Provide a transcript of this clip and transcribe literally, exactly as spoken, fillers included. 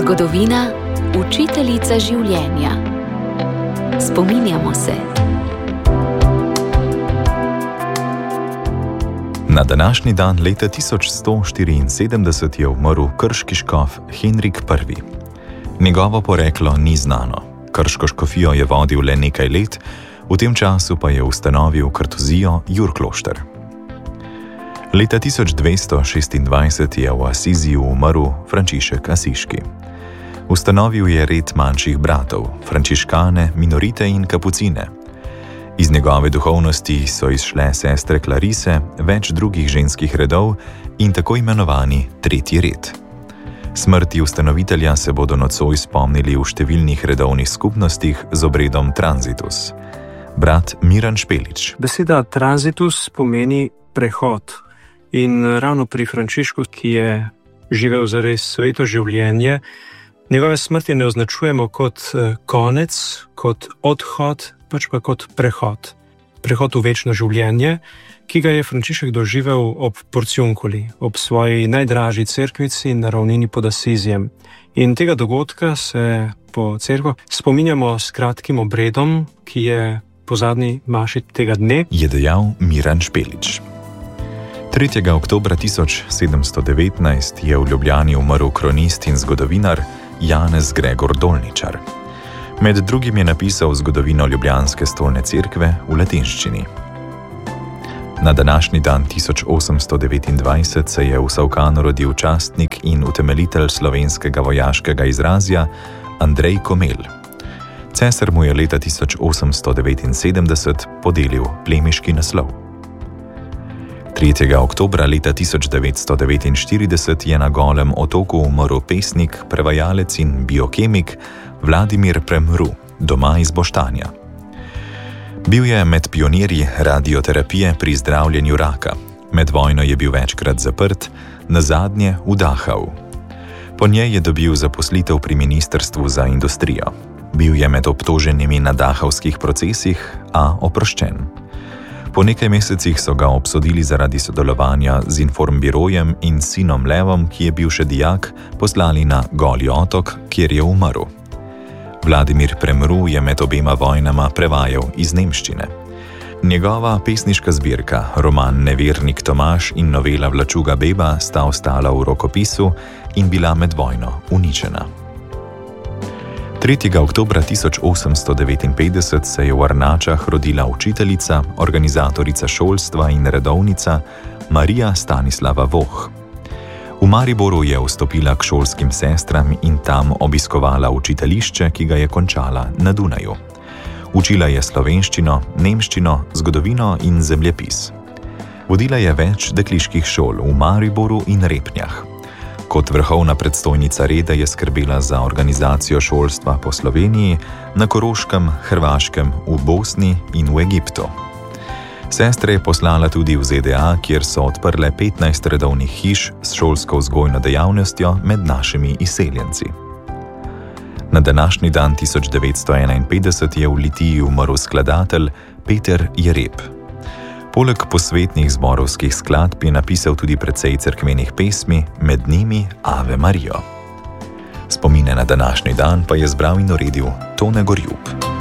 Zgodovina, učiteljica življenja. Spominjamo se. Na današnji dan leta tisoč sto štiriinsedemdeset je umrl krški škof Henrik Prvi. Njegovo poreklo ni znano. Krško škofijo je vodil le nekaj let, v tem času pa je ustanovil kartuzijo Jurklošter. Leta tisoč dvesto šestindvajset je v Asiziju umrl Frančišek Asiški. Ustanovil je red manjših bratov, frančiškane, minorite in kapucine. Iz njegove duhovnosti so izšle sestre Klarise, več drugih ženskih redov in tako imenovani tretji red. Smrti ustanovitelja se bodo nocoj spomnili v številnih redovnih skupnostih z obredom transitus. Brat Miran Špelič. Beseda transitus pomeni prehod. In ravno pri Frančišku, ki je živel zares sveto življenje, njegove smrti ne označujemo kot konec, kot odhod, pač pa kot prehod. Prehod v večno življenje, ki ga je Frančišek doživel ob Porciunkuli, ob svoji najdražji cerkvici na ravnini pod Asizijem. In tega dogodka se po cerkvi spominjamo s kratkim obredom, ki je po zadnji maši tega dne, je dejal Miran Špelič. tretjega oktobra tisoč sedemsto devetnajst je v Ljubljani umrl kronist in zgodovinar Janez Gregor Dolničar. Med drugim je napisal zgodovino Ljubljanske stolne cerkve v latinščini. Na današnji dan tisoč osemsto devetindvajset se je v Savkanu rodil častnik in utemeljitelj slovenskega vojaškega izrazja Andrej Komel. Cesar mu je leta tisoč osemsto devetinsedemdeset podelil plemiški naslov. tretjega oktobra leta tisoč devetsto devetinštirideset je na Golem otoku umrl pesnik, prevajalec in biokemik Vladimir Premru, doma iz Boštanja. Bil je med pionirji radioterapije pri zdravljenju raka. Med vojno je bil večkrat zaprt, nazadnje v Dachau. Po njej je dobil zaposlitev pri Ministrstvu za industrijo. Bil je med obtoženimi na dachavskih procesih, a oproščen. Po nekaj mesecih so ga obsodili zaradi sodelovanja z informbirojem in sinom Levom, ki je bil še dijak, poslali na Goli otok, kjer je umrl. Vladimir Premru je med obema vojnama prevajal iz nemščine. Njegova pesniška zbirka, roman Nevernik Tomaž in novela Vlačuga Beba sta ostala v rokopisu in bila med vojno uničena. tretjega oktobra tisoč osemsto devetinpetdeset se je v Arnačah rodila učiteljica, organizatorica šolstva in redovnica Marija Stanislava Voh. V Mariboru je vstopila k šolskim sestram in tam obiskovala učiteljišče, ki ga je končala na Dunaju. Učila je slovenščino, nemščino, zgodovino in zemljepis. Vodila je več dekliških šol v Mariboru in Repnjah. Kot vrhovna predstojnica reda je skrbela za organizacijo šolstva po Sloveniji, na Koroškem, Hrvaškem, v Bosni in v Egiptu. Sestre je poslala tudi v Z D A, kjer so odprle petnajst redovnih hiš s šolsko vzgojno dejavnostjo med našimi izseljenci. Na današnji dan tisoč devetsto enainpetdeset je v Litiji umrl skladatelj Peter Jereb. Poleg posvetnih zborovskih skladb je napisal tudi precej cerkvenih pesmi, med njimi Ave Marijo. Spomine na današnji dan pa je zbral in uredil Tone Gorjup.